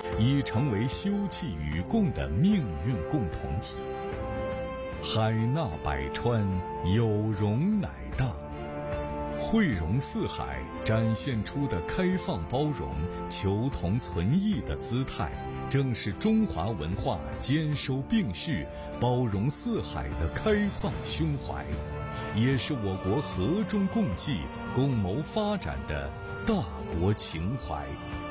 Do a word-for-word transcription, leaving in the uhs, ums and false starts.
已成为休戚与共的命运共同体。海纳百川，有容乃大。汇融四海展现出的开放包容、求同存异的姿态，正是中华文化兼收并蓄、包容四海的开放胸怀，也是我国和衷共济、共谋发展的大国情怀。